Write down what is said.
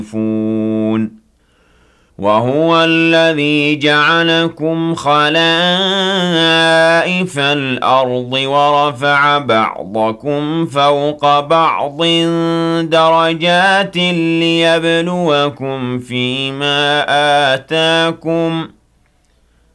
يُخْلِفُونَ وَهُوَ الَّذِي جَعَلَكُمْ خَلَائِفَ الْأَرْضِ وَرَفَعَ بَعْضَكُمْ فَوْقَ بَعْضٍ دَرَجَاتٍ لِيَبْلُوَكُمْ فِيمَا آتَاكُمْ ۗ